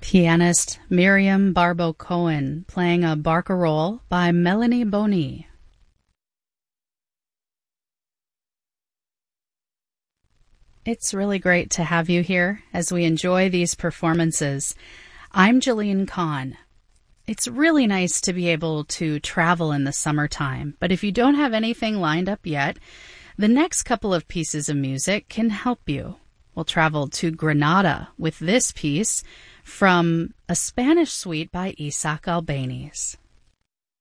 Pianist Miriam Barbeau-Cohen playing a barcarolle by Melanie Boni. It's really great to have you here as we enjoy these performances. I'm Jeline Kahn. It's really nice to be able to travel in the summertime, but if you don't have anything lined up yet, the next couple of pieces of music can help you. We'll travel to Granada with this piece from a Spanish suite by Isaac Albéniz.